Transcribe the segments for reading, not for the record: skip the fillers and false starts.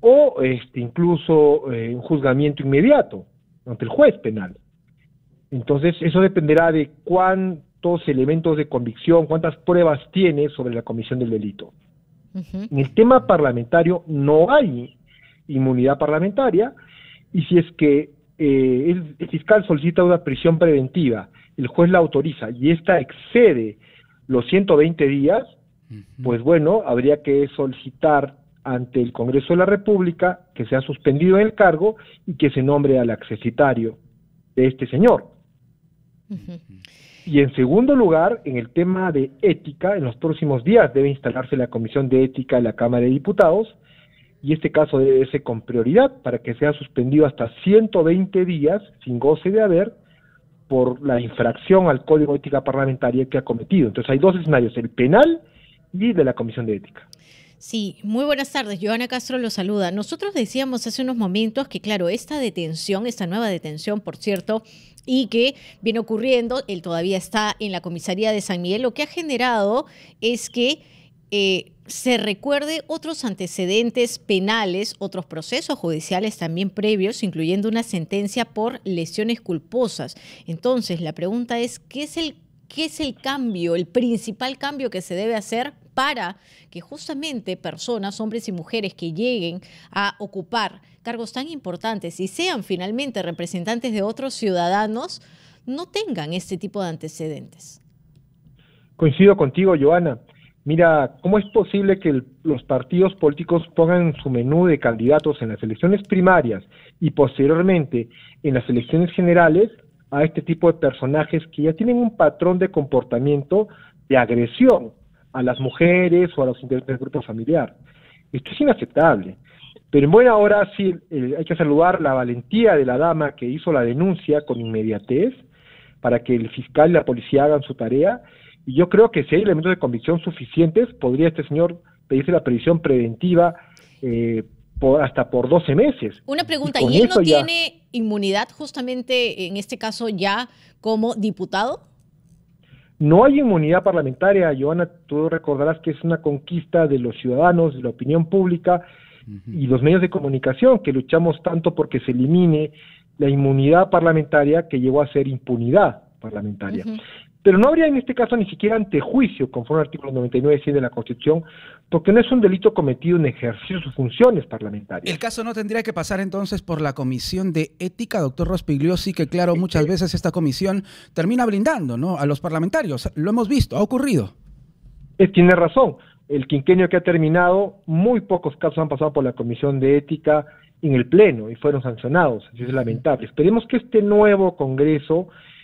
o incluso un juzgamiento inmediato ante el juez penal. Entonces, eso dependerá de cuántos elementos de convicción, cuántas pruebas tiene sobre la comisión del delito. En el tema parlamentario no hay inmunidad parlamentaria, y si es que el fiscal solicita una prisión preventiva, el juez la autoriza y esta excede los 120 días, pues bueno, habría que solicitar ante el Congreso de la República que sea suspendido en el cargo y que se nombre al accesitario de este señor. Y en segundo lugar, en el tema de ética, en los próximos días debe instalarse la Comisión de Ética de la Cámara de Diputados, y este caso debe ser con prioridad para que sea suspendido hasta 120 días sin goce de haber por la infracción al Código de Ética Parlamentaria que ha cometido. Entonces hay dos escenarios, el penal y de la Comisión de Ética. Sí, muy buenas tardes. Johanna Castro lo saluda. Nosotros decíamos hace unos momentos que, claro, esta nueva detención, por cierto, y que viene ocurriendo, él todavía está en la comisaría de San Miguel, lo que ha generado es que se recuerde otros antecedentes penales, otros procesos judiciales también previos, incluyendo una sentencia por lesiones culposas. Entonces, la pregunta es, ¿qué es el cambio, el principal cambio que se debe hacer para que justamente personas, hombres y mujeres que lleguen a ocupar cargos tan importantes y sean finalmente representantes de otros ciudadanos, no tengan este tipo de antecedentes? Coincido contigo, Johanna. Mira, ¿cómo es posible que los partidos políticos pongan en su menú de candidatos en las elecciones primarias y posteriormente en las elecciones generales a este tipo de personajes que ya tienen un patrón de comportamiento de agresión a las mujeres o a los integrantes del grupo familiar? Esto es inaceptable. Pero en buena hora sí hay que saludar la valentía de la dama que hizo la denuncia con inmediatez para que el fiscal y la policía hagan su tarea. Y yo creo que si hay elementos de convicción suficientes, podría este señor pedirse la prisión preventiva hasta por 12 meses. Una pregunta, ¿y él no tiene inmunidad justamente en este caso ya como diputado? No hay inmunidad parlamentaria, Johanna, tú recordarás que es una conquista de los ciudadanos, de la opinión pública y los medios de comunicación, que luchamos tanto porque se elimine la inmunidad parlamentaria que llegó a ser impunidad parlamentaria. Pero no habría en este caso ni siquiera antejuicio, conforme al artículo 99 de la Constitución, porque no es un delito cometido en ejercicio de sus funciones parlamentarias. ¿El caso no tendría que pasar entonces por la Comisión de Ética, doctor Rospigliosi, que claro, muchas veces esta comisión termina blindando, ¿no?, a los parlamentarios? Lo hemos visto, ha ocurrido. Tiene razón. El quinquenio que ha terminado, muy pocos casos han pasado por la Comisión de Ética en el Pleno y fueron sancionados. Eso es lamentable. Esperemos que este nuevo Congreso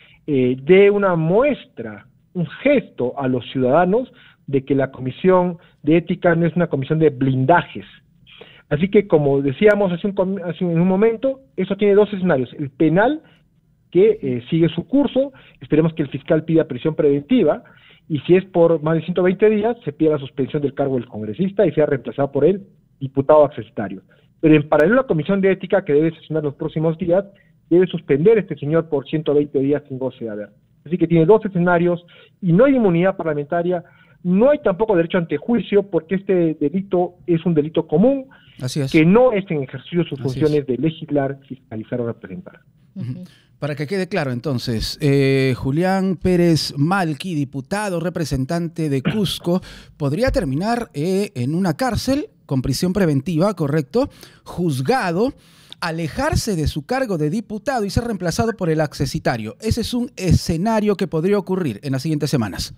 dé una muestra, un gesto a los ciudadanos de que la Comisión de Ética no es una comisión de blindajes. Así que, como decíamos en un momento, eso tiene dos escenarios. El penal, que sigue su curso, esperemos que el fiscal pida prisión preventiva, y si es por más de 120 días, se pida la suspensión del cargo del congresista y sea reemplazado por el diputado accesitario. Pero en paralelo, la Comisión de Ética, que debe sesionar los próximos días, debe suspender a este señor por 120 días sin goce de haber. Así que tiene dos escenarios y no hay inmunidad parlamentaria, no hay tampoco derecho a antejuicio porque este delito es un delito común. Así es. Que no es en ejercicio de sus funciones de legislar, fiscalizar o representar. Para que quede claro entonces, Julián Pérez Malqui, diputado representante de Cusco, podría terminar en una cárcel con prisión preventiva, ¿correcto?, juzgado, alejarse de su cargo de diputado y ser reemplazado por el accesitario. Ese es un escenario que podría ocurrir en las siguientes semanas.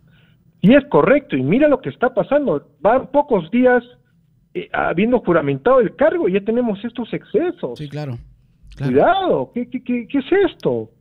Y es correcto, y mira lo que está pasando. Van pocos días habiendo juramentado el cargo y ya tenemos estos excesos. Sí, claro. Cuidado, ¿qué es esto?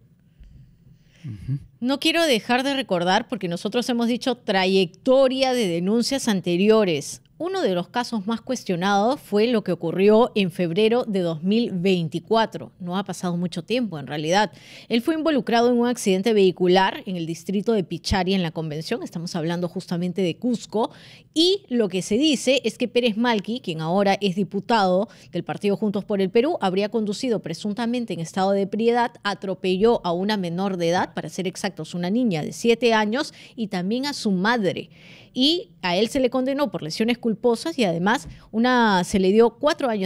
No quiero dejar de recordar, porque nosotros hemos dicho trayectoria de denuncias anteriores. Uno de los casos más cuestionados fue lo que ocurrió en febrero de 2024. No ha pasado mucho tiempo, en realidad. Él fue involucrado en un accidente vehicular en el distrito de Pichari, en la Convención. Estamos hablando justamente de Cusco. Y lo que se dice es que Pérez Malqui, quien ahora es diputado del partido Juntos por el Perú, habría conducido presuntamente en estado de ebriedad, atropelló a una menor de edad, para ser exactos, una niña de 7 años, y también a su madre. Y a él se le condenó por lesiones culposas y además se le dio 4 años